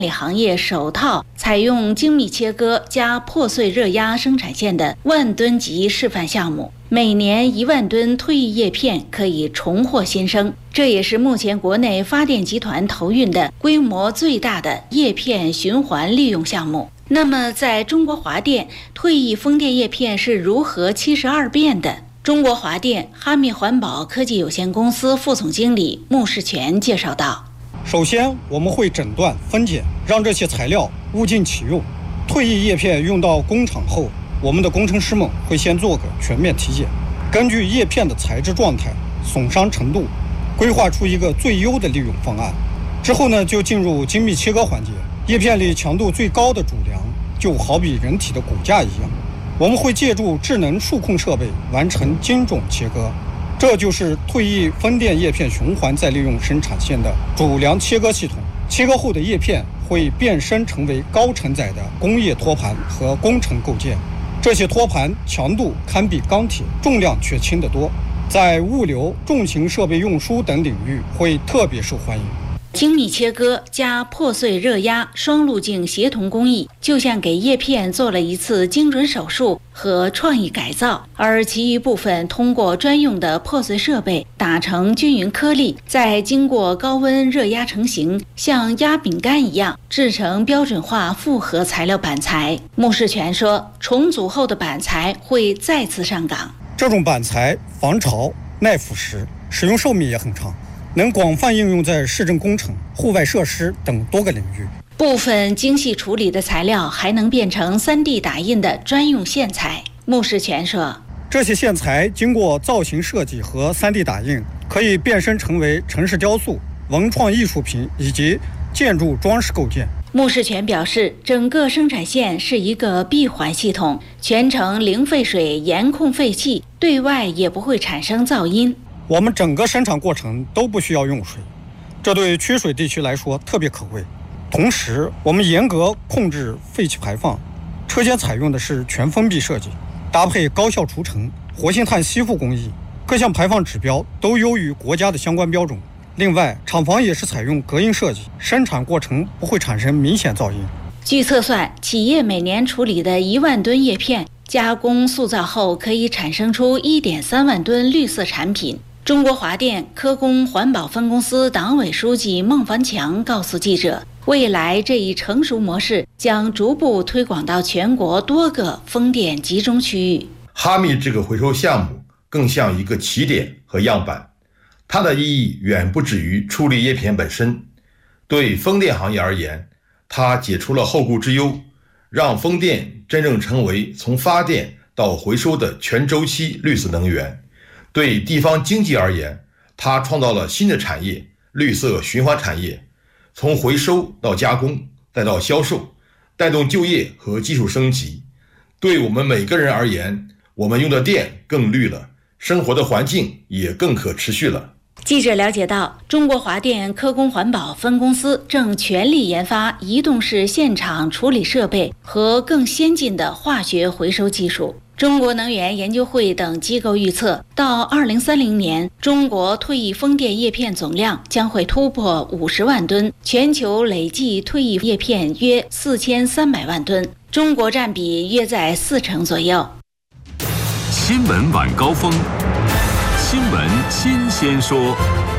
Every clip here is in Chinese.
行业首套采用精密切割加破碎热压生产线的万吨级示范项目，每年1万吨退役叶片可以重获新生。这也是目前国内发电集团投运的规模最大的叶片循环利用项目。那么，在中国华电，退役风电叶片是如何72变的？中国华电哈密环保科技有限公司副总经理穆世全介绍道。 首先，我们会诊断分解，让这些材料物尽其用。退役叶片用到工厂后，我们的工程师们会先做个全面体检，根据叶片的材质状态、损伤程度，规划出一个最优的利用方案。之后呢，就进入精密切割环节。叶片里强度最高的主梁，就好比人体的骨架一样，我们会借助智能数控设备完成精准切割。这就是退役风电叶片循环再利用生产线的主梁切割系统。切割后的叶片会变身成为高承载的工业托盘和工程构件，这些托盘强度堪比钢铁，重量却轻得多，在物流、重型设备运输等领域会特别受欢迎。 精密切割加破碎热压双路径协同工艺，就像给叶片做了一次精准手术和创意改造，而其余部分通过专用的破碎设备打成均匀颗粒，再经过高温热压成型，像压饼干一样制成标准化复合材料板材。穆世全说，重组后的板材会再次上岗。 这种板材防潮、耐腐蚀，使用寿命也很长，能广泛应用在市政工程、户外设施等多个领域。 部分精细处理的材料还能变成3D 打印的专用线材。穆世全说， 这些线材经过造型设计和3D 打印，可以变身成为城市雕塑、文创艺术品以及建筑装饰构件。 穆世全表示，整个生产线是一个闭环系统，全程零废水，严控废气，对外也不会产生噪音。 我们整个生产过程都不需要用水，这对缺水地区来说特别可贵。同时，我们严格控制废气排放，车间采用的是全封闭设计，搭配高效除尘、活性炭吸附工艺，各项排放指标都优于国家的相关标准。另外，厂房也是采用隔音设计，生产过程不会产生明显噪音。 据测算，企业每年处理的1万吨叶片，加工塑造后可以产生出1.3万吨绿色产品。中国华电科工环保分公司党委书记孟凡强告诉记者，未来这一成熟模式将逐步推广到全国多个风电集中区域。 哈密这个回收项目更像一个起点和样板，它的意义远不止于处理叶片本身。对风电行业而言，它解除了后顾之忧，让风电真正成为从发电到回收的全周期绿色能源。对地方经济而言，它创造了新的产业，绿色循环产业，从回收到加工再到销售，带动就业和技术升级。对我们每个人而言，我们用的电更绿了，生活的环境也更可持续了。 记者了解到，中国华电科工环保分公司正全力研发移动式现场处理设备和更先进的化学回收技术。中国能源研究会等机构预测，到2030年，中国退役风电叶片总量将会突破50万吨，全球累计退役叶片约4300万吨，中国占比约在40%左右。 新闻晚高峰，新闻新鲜说。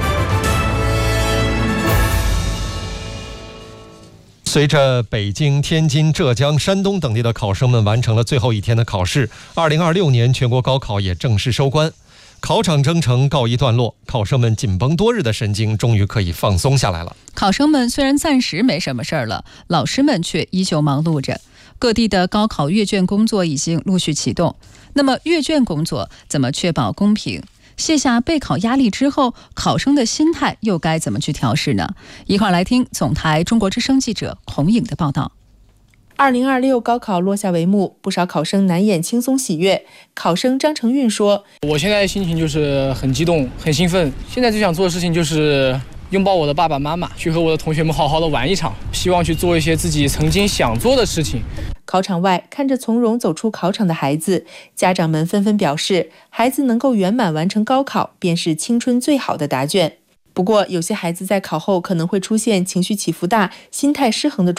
随着北京、天津、浙江、山东等地的考生们完成了最后一天的考试，2026年全国高考也正式收官，考场征程告一段落，考生们紧绷多日的神经终于可以放松下来了。 考生们虽然暂时没什么事儿了，老师们却依旧忙碌着。各地的高考阅卷工作已经陆续启动。那么阅卷工作怎么确保公平？卸下备考压力之后，考生的心态又该怎么去调试呢？一块来听总台中国之声记者孔颖的报道。 2026高考落下帷幕，不少考生难掩轻松喜悦。考生张成运说：“ 我现在心情就是很激动、很兴奋。现在最想做的事情就是拥抱我的爸爸妈妈，去和我的同学们好好的玩一场，希望去做一些自己曾经想做的事情。” 考场外，看着从容走出考场的孩子，家长们纷纷表示，孩子能够圆满完成高考，便是青春最好的答卷。不过，有些孩子在考后可能会出现情绪起伏大、心态失衡的状态。